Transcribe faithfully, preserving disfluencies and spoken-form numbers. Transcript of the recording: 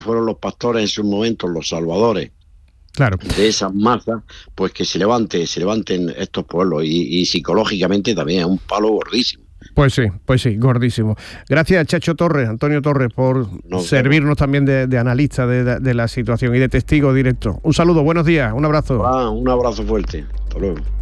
fueron los pastores en sus momentos, los salvadores claro. de esas masas, pues que se levante, se levanten estos pueblos y, y psicológicamente también es un palo gordísimo. Pues sí, pues sí, gordísimo. Gracias, Chacho Torres, Antonio Torres, por Nos servirnos vemos. también de, de analista de, de, de la situación y de testigo directo. Un saludo, buenos días, un abrazo. Ah, un abrazo fuerte. Hasta luego.